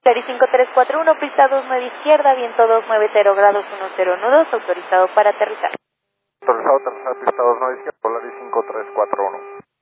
Clary 5341, pista 29 izquierda, viento 290 grados 10 nudos, autorizado para aterrizar. Autorizado aterrizar, pista 29 izquierda, Clary 5341.